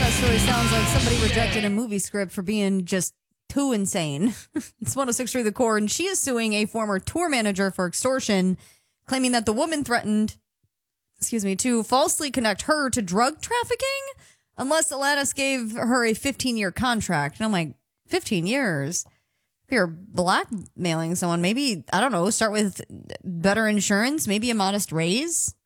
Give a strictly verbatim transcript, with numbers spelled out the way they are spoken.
story sounds like somebody rejected a movie script for being just too insane. It's one oh six point three The Core, and she is suing a former tour manager for extortion, claiming that the woman threatened, excuse me, to falsely connect her to drug trafficking unless Alanis gave her a fifteen-year contract. And I'm like, fifteen years? If you're blackmailing someone, maybe, I don't know, start with better insurance, maybe a modest raise.